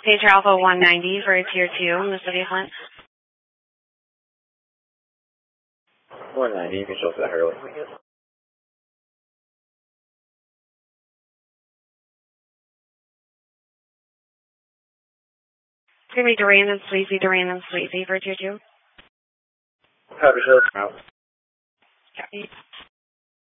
Pager Alpha 190 for a Tier 2 in the city of Flint. 190, Mitchell Hurley. It's going to be Durand and Sleazy for Tier 2. Powder Hill out. Copy.